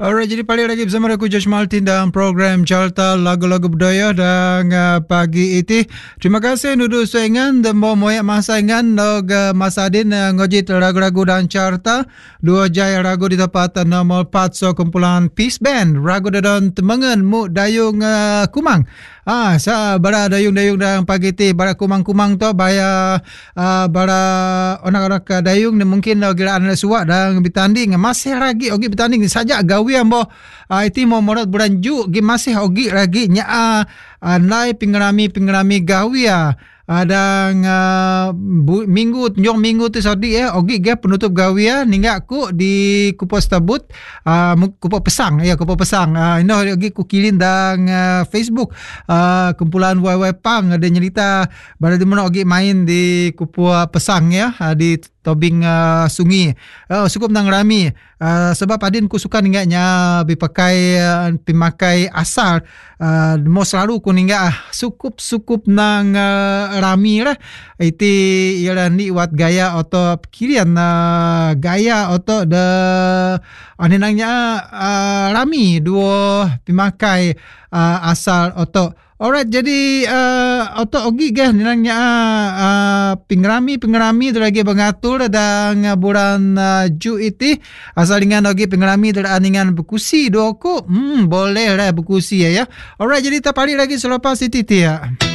Alright, jadi balik lagi bersama aku Josh Martin dalam program Carta Lagu-Lagu Budaya dan pagi ini. Terima kasih nudu suengan dan mau moyak masa ingan nog masa din ngojit lagu-lagu dan carta. Dua jaya lagu di tempat nomor 4 so kumpulan Peace Band. Lagu dan temengan mu dayung kumang. Sa bara dayung-dayung dan pagi ti bara kumang-kumang to baya bara onak-onak dayung ni mungkin giraan suak dan bertanding masih lagi ogi bertanding saja gawian bo iti mo morot bulan ju gi masih ogi lagi nya nai pingrami gawia dan minggu tu sodi ogi ge penutup gawia ningga ku di kupos tabut kupo pesang ino ogi ku kilin dan Facebook kumpulan YY Pang ada nyerita pada di mana ogi main di kupo pesang ya di tobing sungi cukup nang rami sebab adin ku suka ningganya pimakai asal mo selalu ku ningga sukup nang rami lah iti ialah ni wat gaya atau kirian gaya atau de aninangnya rami dua pimakai asal atau alright, jadi oto ogi gah nilangnya pingrami tu lagi bengatur dan bulan ju iti asal dengan ogi pingrami dan aningan bekusi doku boleh lah bekusi ya. Alright, jadi kita balik lagi selepas itu ya.